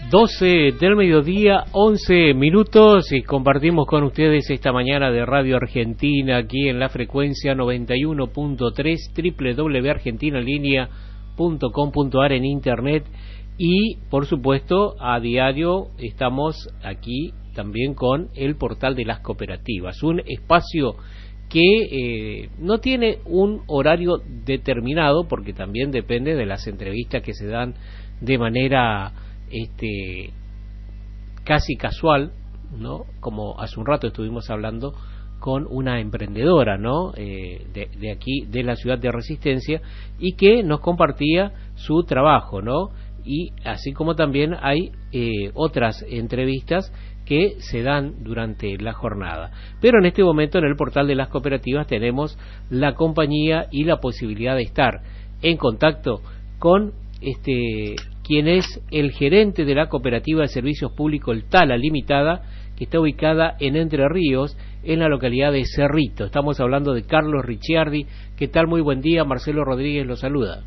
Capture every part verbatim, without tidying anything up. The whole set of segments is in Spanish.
doce del mediodía, once minutos, y compartimos con ustedes esta mañana de Radio Argentina aquí en la frecuencia noventa y uno punto tres, doble u doble u doble u punto argentina linea punto com punto ar en internet, y por supuesto a diario estamos aquí también con el portal de las cooperativas, un espacio que eh, no tiene un horario determinado porque también depende de las entrevistas que se dan de manera este casi casual, ¿no? Como hace un rato estuvimos hablando con una emprendedora, ¿no? Eh, de, de aquí, de la ciudad de Resistencia, y que nos compartía su trabajo, ¿no? Y así como también hay eh, otras entrevistas que se dan durante la jornada. Pero en este momento en el portal de las cooperativas tenemos la compañía y la posibilidad de estar en contacto con este quien es el gerente de la Cooperativa de Servicios Públicos El Tala Limitada, que está ubicada en Entre Ríos, en la localidad de Cerrito. Estamos hablando de Carlos Ricciardi. ¿Qué tal? Muy buen día. Marcelo Rodríguez lo saluda.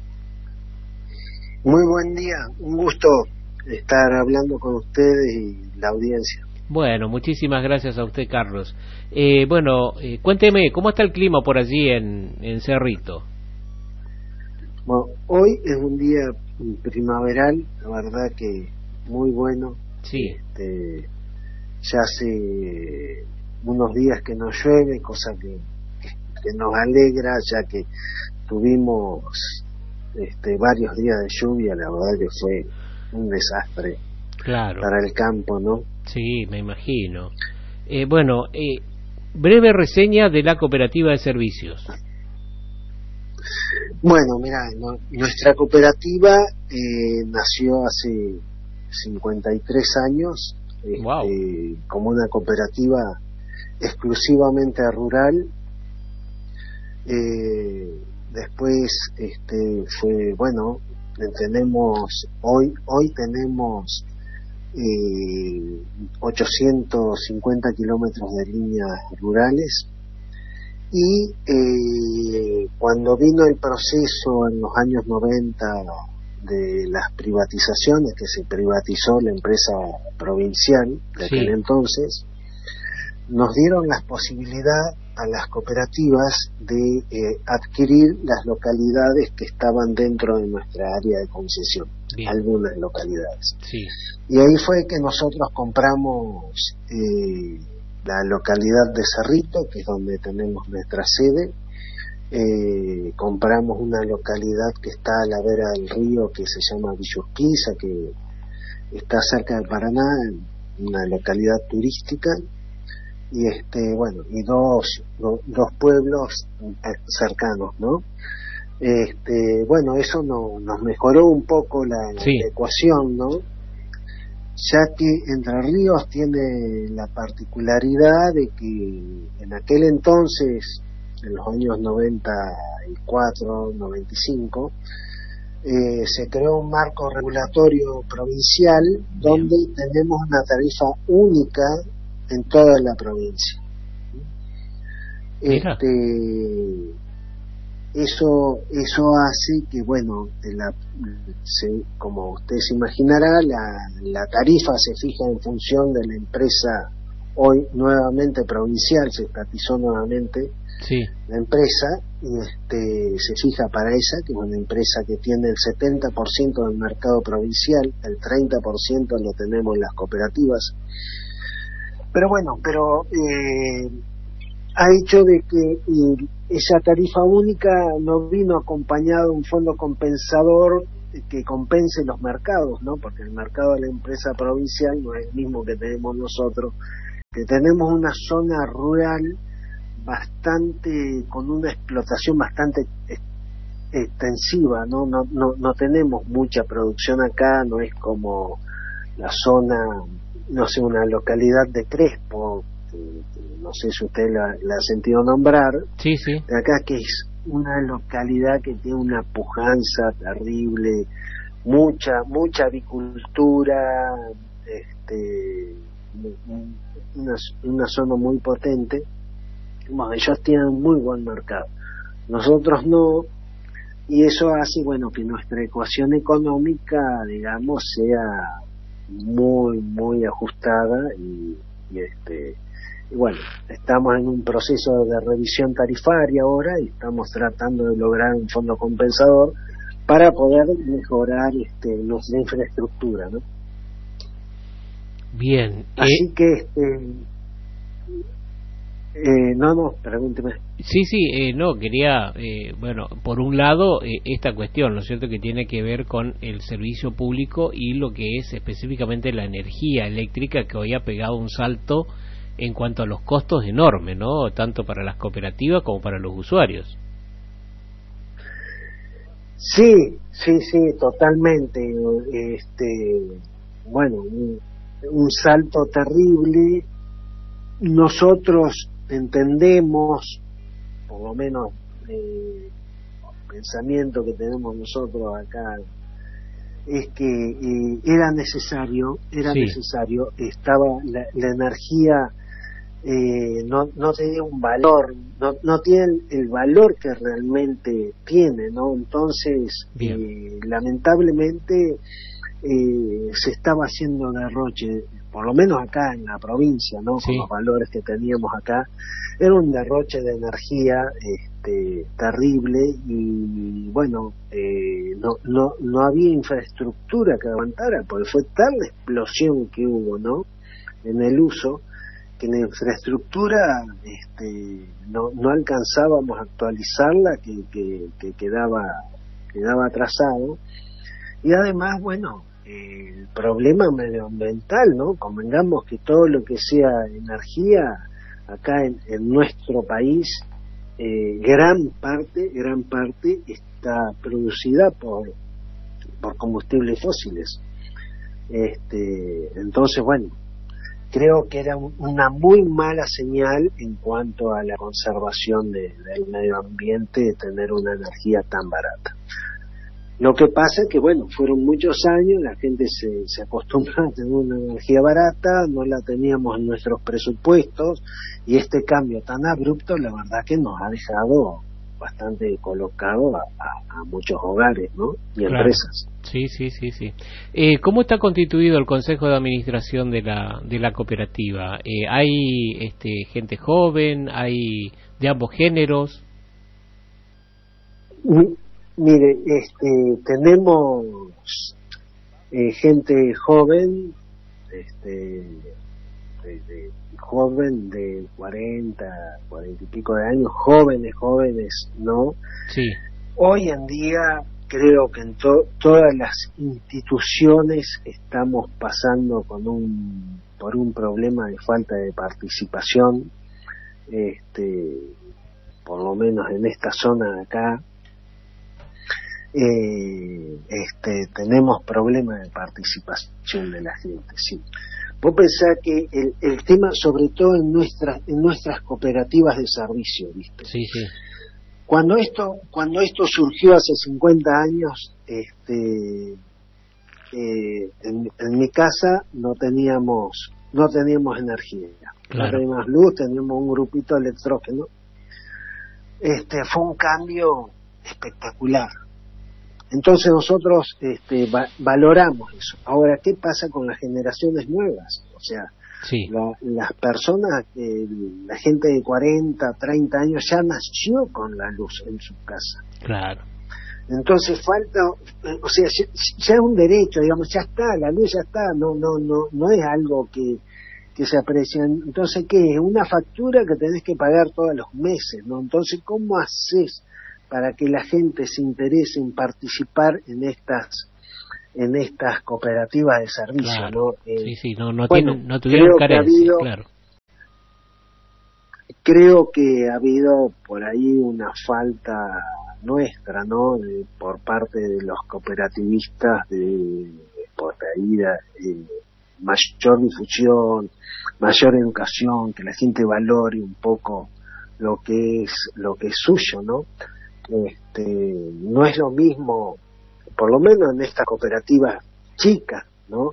Muy buen día. Un gusto estar hablando con ustedes y la audiencia. Bueno, muchísimas gracias a usted, Carlos. Eh, bueno, eh, cuénteme, ¿cómo está el clima por allí en, en Cerrito? Bueno, hoy es un día primaveral, la verdad que muy bueno. Sí. Este, ya hace unos días que no llueve, cosa que, que nos alegra, ya que tuvimos este, varios días de lluvia. La verdad que fue un desastre, claro, para el campo, ¿no? Sí, me imagino. Eh, bueno, eh, breve reseña de la cooperativa de servicios. Bueno, mira, no, nuestra cooperativa eh, nació hace cincuenta y tres años, este, wow, como una cooperativa exclusivamente rural. Eh, después, este, fue, bueno, tenemos hoy, hoy tenemos eh, ochocientos cincuenta kilómetros de líneas rurales. Y eh, cuando vino el proceso en los años noventa de las privatizaciones, que se privatizó la empresa provincial de aquel, sí, entonces, nos dieron la posibilidad a las cooperativas de eh, adquirir las localidades que estaban dentro de nuestra área de concesión. Bien. Algunas localidades. Sí. Y ahí fue que nosotros compramos eh, la localidad de Cerrito, que es donde tenemos nuestra sede. Eh, compramos una localidad que está a la vera del río, que se llama Villa Urquiza, que está cerca de Paraná, una localidad turística, y este bueno y dos do, dos pueblos cercanos, ¿no? Este bueno eso no, nos mejoró un poco la, sí, la ecuación, ¿no? Ya que Entre Ríos tiene la particularidad de que en aquel entonces, en los años noventa y cuatro, noventa y cinco, eh, se creó un marco regulatorio provincial. Bien. Donde tenemos una tarifa única en toda la provincia. Mira. Este Eso eso hace que, bueno, la, se, como usted se imaginará, la, la tarifa se fija en función de la empresa, hoy nuevamente provincial, se estatizó nuevamente, sí, la empresa, y este se fija para esa, que es una empresa que tiene el setenta por ciento del mercado provincial, el treinta por ciento lo tenemos en las cooperativas. Pero bueno, pero eh, ha hecho de que y esa tarifa única no vino acompañado de un fondo compensador que compense los mercados, ¿no? Porque el mercado de la empresa provincial no es el mismo que tenemos nosotros, que tenemos una zona rural bastante, con una explotación bastante extensiva, ¿no? No, no, no tenemos mucha producción acá, no es como la zona, no sé, una localidad de Crespo, no sé si usted la, la ha sentido nombrar. Sí, sí. Acá, que es una localidad que tiene una pujanza terrible, mucha mucha avicultura, este, una, una zona muy potente. Bueno, ellos tienen muy buen mercado, nosotros no, y eso hace, bueno, que nuestra ecuación económica, digamos, sea muy, muy ajustada y, y este y bueno, estamos en un proceso de revisión tarifaria ahora y estamos tratando de lograr un fondo compensador para poder mejorar este, nuestra infraestructura, ¿no? Bien. Así eh... que este Eh, no, no, pregúnteme. Sí, sí, eh, no, quería, eh, bueno, por un lado, eh, esta cuestión, ¿no es cierto?, que tiene que ver con el servicio público y lo que es específicamente la energía eléctrica, que hoy ha pegado un salto en cuanto a los costos enormes, ¿no?, tanto para las cooperativas como para los usuarios. Sí, sí, sí, totalmente. Este, bueno, un, un salto terrible. Nosotros entendemos, por lo menos eh, el pensamiento que tenemos nosotros acá, es que eh, era necesario, era sí. necesario, estaba la, la energía eh, no, no tenía un valor, no, no tiene el valor que realmente tiene, ¿no? Entonces, eh, lamentablemente eh, se estaba haciendo derroche, por lo menos acá en la provincia, ¿no? Sí. Con los valores que teníamos acá, era un derroche de energía este, terrible y bueno, eh, no, no, no había infraestructura que aguantara, porque fue tal la explosión que hubo, ¿no? En el uso, que la infraestructura este, no, no alcanzábamos a actualizarla, que, que, que quedaba, quedaba atrasado. Y además, bueno, eh, el problema medioambiental, ¿no? Convengamos que todo lo que sea energía acá en, en nuestro país, eh, gran parte, gran parte está producida por, por combustibles fósiles. Este, entonces, bueno, creo que era un, una muy mala señal en cuanto a la conservación de, del medio ambiente, tener una energía tan barata. Lo que pasa es que, bueno, fueron muchos años, la gente se, se acostumbró a tener una energía barata, no la teníamos en nuestros presupuestos, y este cambio tan abrupto, la verdad que nos ha dejado bastante colocado a, a, a muchos hogares, ¿no? Y claro. Empresas. Sí, sí, sí, sí. Eh, ¿Cómo está constituido el Consejo de Administración de la de la cooperativa? Eh, ¿Hay este, gente joven? ¿Hay de ambos géneros? Mm. Mire, este, tenemos eh, gente joven, este, de, de, joven de cuarenta, cuarenta y pico de años, jóvenes, jóvenes, ¿no? Sí. Hoy en día creo que en to, todas las instituciones estamos pasando con un, por un problema de falta de participación, este, por lo menos en esta zona de acá. Eh, este, tenemos problemas de participación de la gente, sí. Vos pensás que el, el tema, sobre todo en nuestras en nuestras cooperativas de servicio, ¿viste? Sí, sí. Cuando esto cuando esto surgió hace cincuenta años, este, eh, en, en mi casa no teníamos no teníamos energía, claro. No teníamos luz, teníamos un grupito electrógeno. Este, fue un cambio espectacular. Entonces nosotros este, va, valoramos eso. Ahora, ¿qué pasa con las generaciones nuevas? O sea, sí. la, las personas, eh, la gente de cuarenta, treinta años ya nació con la luz en su casa. Claro. Entonces falta, eh, o sea, ya, ya es un derecho, digamos, ya está, la luz ya está, no no no no es algo que, que se aprecia. Entonces, ¿qué es? Una factura que tenés que pagar todos los meses, ¿no? Entonces, ¿cómo haces para que la gente se interese en participar en estas en estas cooperativas de servicio? Claro. ¿No? Eh, sí, sí, no, no, bueno, tienen, no tuvieron carencia, claro. Creo que ha habido por ahí una falta nuestra, ¿no? De, por parte de los cooperativistas de, por ahí eh, mayor difusión, mayor educación, que la gente valore un poco lo que es lo que es suyo, ¿no? Este, no es lo mismo, por lo menos en estas cooperativas chicas, ¿no?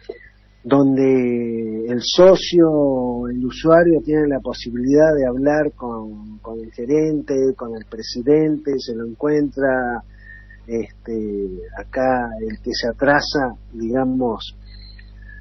Donde el socio, el usuario tiene la posibilidad de hablar con, con el gerente, con el presidente, se lo encuentra, este, acá el que se atrasa, digamos,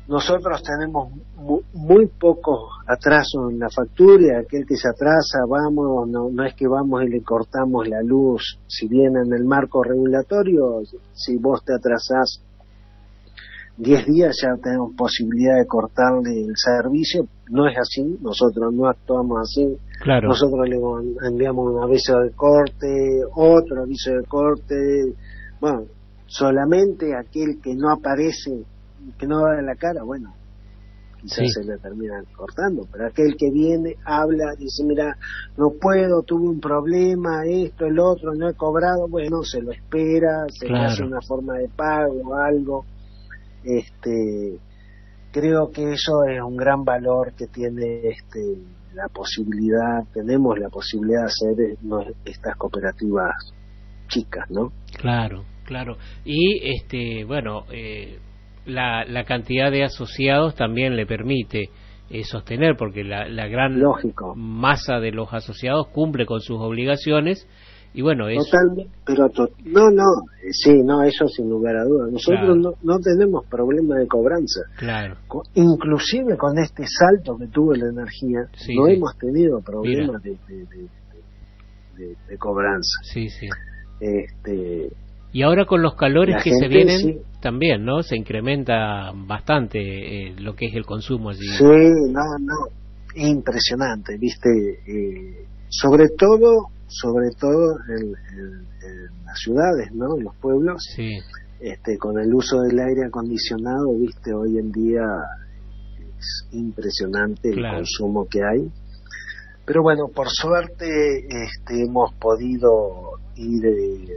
nosotros tenemos muy, muy pocos atrasos en la factura, y aquel que se atrasa, vamos, no, no es que vamos y le cortamos la luz, si bien en el marco regulatorio, si vos te atrasás diez días ya tenemos posibilidad de cortarle el servicio. No es así, nosotros no actuamos así. Claro. Nosotros le enviamos un aviso de corte, otro aviso de corte. Bueno, solamente aquel que no aparece, que no da la cara, bueno, quizás sí, se le termina cortando, pero aquel que viene, habla, dice, mira, no puedo, tuve un problema, esto, el otro, no he cobrado, bueno, se lo espera, se claro, le hace una forma de pago, algo. Este, creo que eso es un gran valor que tiene este la posibilidad, tenemos la posibilidad de hacer no, estas cooperativas chicas, ¿no? Claro, claro. Y este, bueno, eh, la, la cantidad de asociados también le permite eh, sostener, porque la, la gran Lógico. masa de los asociados cumple con sus obligaciones. Y bueno, eso... Totalmente, pero to no, no, eh, sí, no, eso sin lugar a dudas. Nosotros claro, no, no tenemos problema de cobranza. Claro. Con, inclusive con este salto que tuvo la energía, sí, no sí, hemos tenido problemas de de, de, de, de cobranza. Sí, sí. Este, y ahora con los calores que gente, se vienen, sí, también, ¿no? Se incrementa bastante eh, lo que es el consumo allí. Sí, no, no, impresionante, ¿viste? Eh, sobre todo... sobre todo en, en, en las ciudades, ¿no? En los pueblos, sí, este, con el uso del aire acondicionado, viste, hoy en día es impresionante el claro, consumo que hay. Pero bueno, por suerte este, hemos podido ir eh,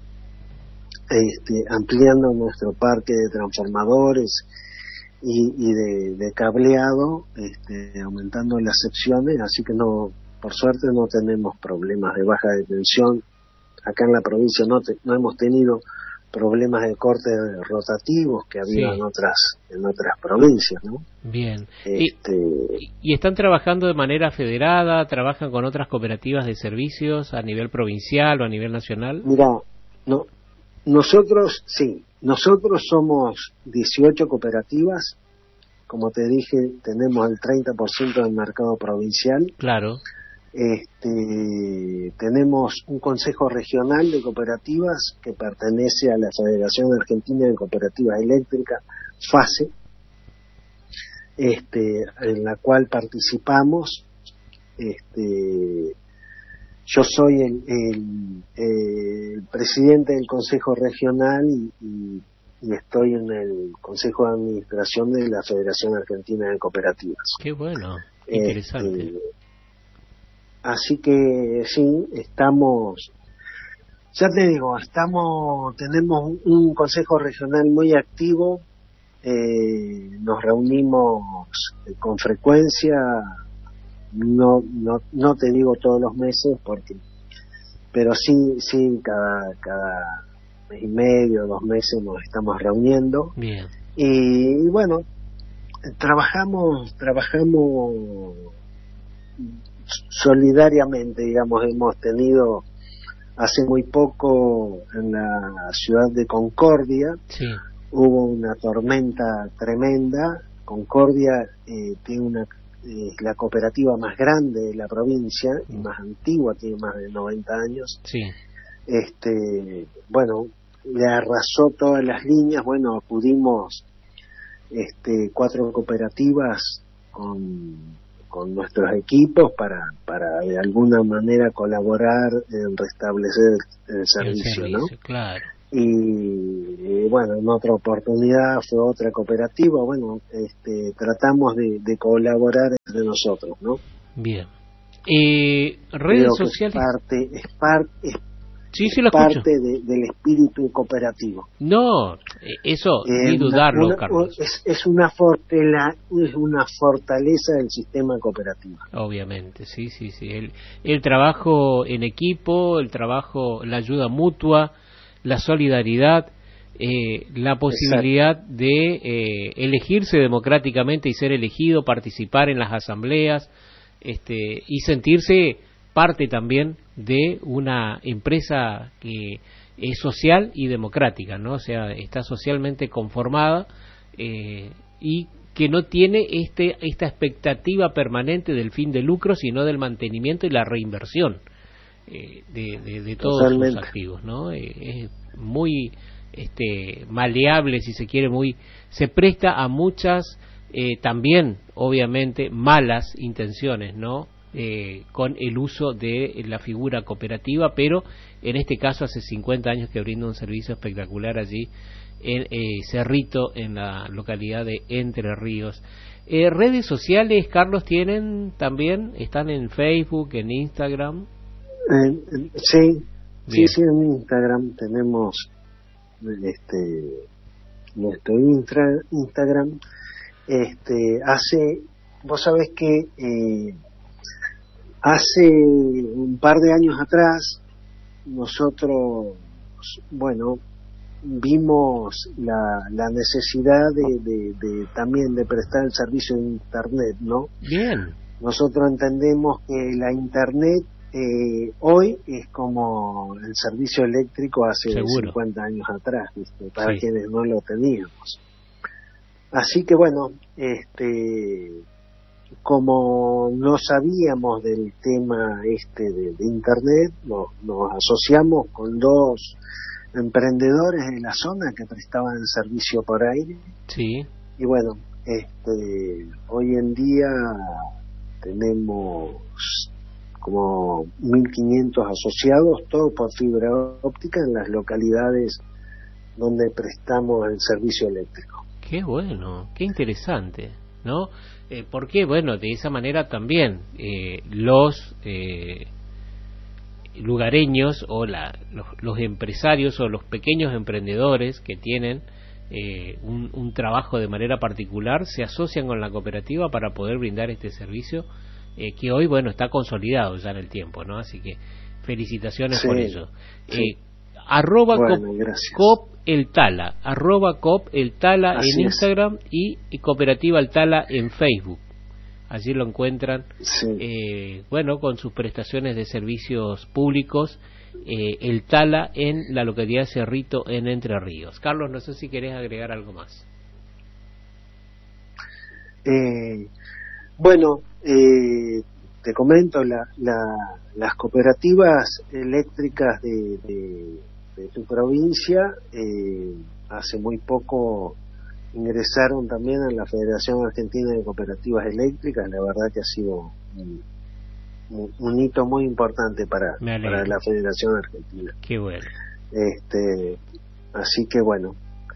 este, ampliando nuestro parque de transformadores y, y de, de cableado, este, aumentando las secciones, así que no, por suerte no tenemos problemas de baja de tensión. Acá en la provincia no, te, no hemos tenido problemas de cortes rotativos que había sí, en otras en otras provincias, ¿no? Bien. Este, ¿Y, ¿Y están trabajando de manera federada? ¿Trabajan con otras cooperativas de servicios a nivel provincial o a nivel nacional? Mira, no, nosotros sí, nosotros somos dieciocho cooperativas. Como te dije, tenemos el treinta por ciento del mercado provincial. Claro. Este, tenemos un consejo regional de cooperativas que pertenece a la Federación Argentina de Cooperativas Eléctricas, FACE, este, en la cual participamos. Este, yo soy el, el, el presidente del consejo regional y, y, y estoy en el consejo de administración de la Federación Argentina de Cooperativas. Qué bueno, interesante. Este, Así que sí, estamos, ya te digo, estamos, tenemos un consejo regional muy activo, eh, nos reunimos con frecuencia, no, no, no te digo todos los meses, porque, pero sí, sí, cada, cada mes y medio, dos meses nos estamos reuniendo. Bien. Y, y bueno, trabajamos, trabajamos solidariamente, digamos. Hemos tenido hace muy poco en la ciudad de Concordia, sí, hubo una tormenta tremenda. Concordia eh, tiene una eh, la cooperativa más grande de la provincia y más antigua, tiene más de noventa años. Sí. Este, bueno, le arrasó todas las líneas. Bueno, acudimos este, cuatro cooperativas con con nuestros equipos para para de alguna manera colaborar en restablecer el servicio, el servicio, ¿no? Claro. Y, y bueno, en otra oportunidad fue otra cooperativa. Bueno, este, tratamos de, de colaborar entre nosotros, ¿no? Bien. Eh, redes Creo sociales. Que es parte, es parte, es sí, sí, lo parte de, del espíritu cooperativo. No, eso eh, ni dudarlo, una, Carlos. Es, es una fortela, es una fortaleza del sistema cooperativo. Obviamente, sí, sí, sí. El, el trabajo en equipo, el trabajo, la ayuda mutua, la solidaridad, eh, la posibilidad Exacto. de eh, elegirse democráticamente y ser elegido, participar en las asambleas, este, y sentirse parte también de una empresa que es social y democrática, ¿no? O sea, está socialmente conformada eh, y que no tiene este esta expectativa permanente del fin de lucro, sino del mantenimiento y la reinversión eh, de, de, de todos Totalmente. sus activos, ¿no? Eh, es muy este maleable, si se quiere, muy se presta a muchas eh, también, obviamente, malas intenciones, ¿no? Eh, con el uso de la figura cooperativa, pero en este caso hace cincuenta años que brinda un servicio espectacular allí en eh, Cerrito, en la localidad de Entre Ríos. Eh, redes sociales, Carlos, tienen también, están en Facebook, en Instagram. Eh, eh, sí, Bien. sí, sí, en Instagram tenemos este nuestro intra, Instagram. Este, hace, vos sabés que eh, hace un par de años atrás nosotros, bueno, vimos la, la necesidad de, de, de también de prestar el servicio de Internet, ¿no? Bien. Nosotros entendemos que la Internet eh, hoy es como el servicio eléctrico hace Seguro. cincuenta años atrás, ¿viste? Para Sí. quienes no lo teníamos. Así que bueno, este, como no sabíamos del tema este de, de Internet, nos, nos asociamos con dos emprendedores de la zona que prestaban el servicio por aire. Sí. Y bueno, este, hoy en día tenemos como mil quinientos asociados, todo por fibra óptica en las localidades donde prestamos el servicio eléctrico. Qué bueno, qué interesante, ¿no? Eh, porque, bueno, de esa manera también eh, los eh, lugareños o la, los, los empresarios o los pequeños emprendedores que tienen eh, un, un trabajo de manera particular se asocian con la cooperativa para poder brindar este servicio eh, que hoy, bueno, está consolidado ya en el tiempo, ¿no? Así que felicitaciones Sí, por ello. sí. Eh, arroba Bueno, cop, gracias. cop el Tala, arroba cop el Tala Así en es. Instagram y, y Cooperativa El Tala en Facebook. Allí lo encuentran, Sí. eh, bueno, con sus prestaciones de servicios públicos, eh, El Tala en la localidad de Cerrito, en Entre Ríos. Carlos, no sé si querés agregar algo más. Eh, bueno, eh, te comento, la, la, las cooperativas eléctricas de, de, de tu provincia eh, hace muy poco ingresaron también a la Federación Argentina de Cooperativas Eléctricas. La verdad que ha sido un, un, un hito muy importante para, para la Federación Argentina. Qué bueno. Este, así que bueno,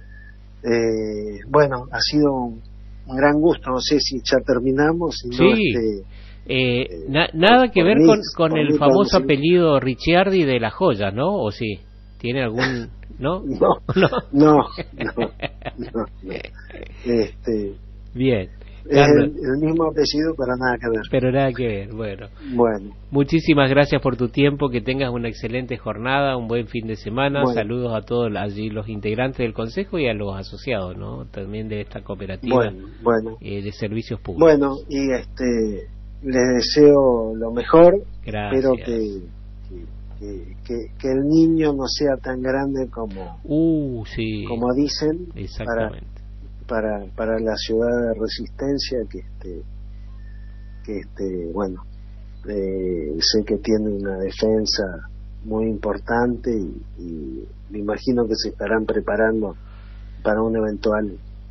eh, bueno, ha sido un, un gran gusto. No sé si ya terminamos. Si sí. No, este, eh, na, nada que ver mí, con, con el famoso mí, apellido Ricciardi de las joyas, ¿no? ¿O sí? ¿Tiene algún...? ¿No? No, no, no, no, no, no. Este, bien. Es el, el mismo apellido, pero nada que ver. Pero nada que ver, bueno. Bueno. Muchísimas gracias por tu tiempo, que tengas una excelente jornada, un buen fin de semana. Bueno. Saludos a todos allí los integrantes del Consejo y a los asociados, ¿no? También de esta cooperativa bueno, bueno. Eh, de servicios públicos. Bueno, y este les deseo lo mejor. Gracias. Espero que, que, que, que el niño no sea tan grande como, uh, sí. como dicen. Exactamente. Para, para, para la ciudad de Resistencia, que este, que este, bueno, eh, sé que tiene una defensa muy importante y, y me imagino que se estarán preparando para un eventual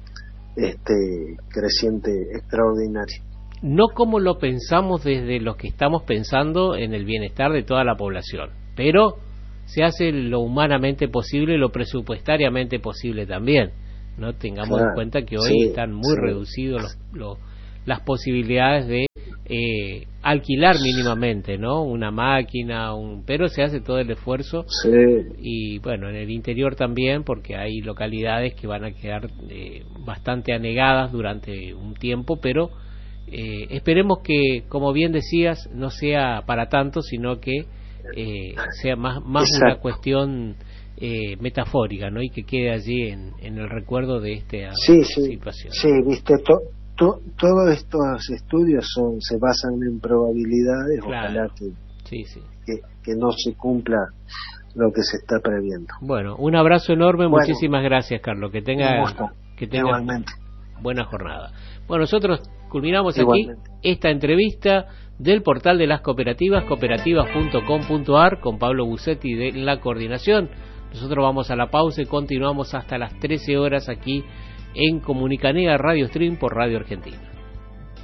este creciente extraordinario. No como lo pensamos desde los que estamos pensando en el bienestar de toda la población, pero se hace lo humanamente posible, lo presupuestariamente posible también. No tengamos claro, en cuenta que hoy sí, están muy sí. reducidos los, los, las posibilidades de eh, alquilar mínimamente, ¿no? Una máquina, un, pero se hace todo el esfuerzo sí. Y bueno, en el interior también, porque hay localidades que van a quedar eh, bastante anegadas durante un tiempo, pero eh, esperemos que, como bien decías, no sea para tanto, sino que eh, sea más, más una cuestión Eh, metafórica, ¿no? Y que quede allí en, en el recuerdo de esta sí, sí, situación. Sí, viste, to, to, todos estos estudios son se basan en probabilidades, claro. Ojalá que, sí, sí. que que no se cumpla lo que se está previendo. Bueno, un abrazo enorme, bueno, muchísimas gracias, Carlos. Que tenga, que tenga igualmente. buena jornada. Bueno, nosotros culminamos Igualmente. aquí esta entrevista del portal de las cooperativas, cooperativas punto com punto a r, con Pablo Busetti de la coordinación. Nosotros vamos a la pausa y continuamos hasta las trece horas aquí en Comunicanea Radio Stream por Radio Argentina.